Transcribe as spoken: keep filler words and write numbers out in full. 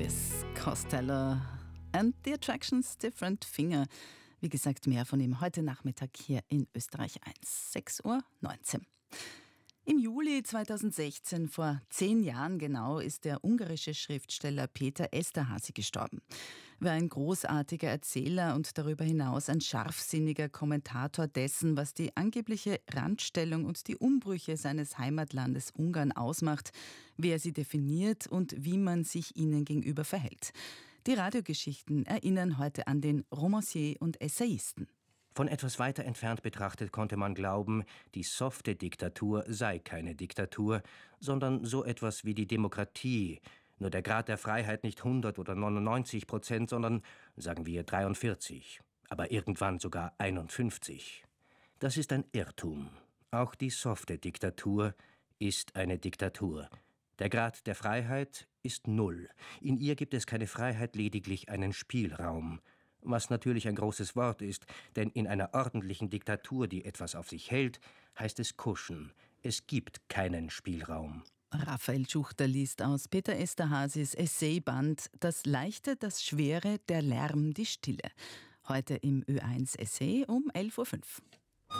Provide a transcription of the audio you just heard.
Elvis Costello and the Attractions Different Finger. Wie gesagt, mehr von ihm heute Nachmittag hier in Österreich eins, sechs Uhr neunzehn. Im Juli zweitausendsechzehn, vor zehn Jahren genau, ist der ungarische Schriftsteller Péter Eszterházy gestorben. Er war ein großartiger Erzähler und darüber hinaus ein scharfsinniger Kommentator dessen, was die angebliche Randstellung und die Umbrüche seines Heimatlandes Ungarn ausmacht, wie er sie definiert und wie man sich ihnen gegenüber verhält. Die Radiogeschichten erinnern heute an den Romancier und Essayisten. Von etwas weiter entfernt betrachtet konnte man glauben, die softe Diktatur sei keine Diktatur, sondern so etwas wie die Demokratie. Nur der Grad der Freiheit nicht hundert oder neunundneunzig Prozent, sondern, sagen wir, dreiundvierzig. Aber irgendwann sogar einundfünfzig. Das ist ein Irrtum. Auch die softe Diktatur ist eine Diktatur. Der Grad der Freiheit ist null. In ihr gibt es keine Freiheit, lediglich einen Spielraum. Was natürlich ein großes Wort ist, denn in einer ordentlichen Diktatur, die etwas auf sich hält, heißt es kuschen. Es gibt keinen Spielraum. Raphael Schuchter liest aus Péter Eszterházys Essayband »Das Leichte, das Schwere, der Lärm, die Stille«. Heute im Ö eins Essay um elf Uhr fünf.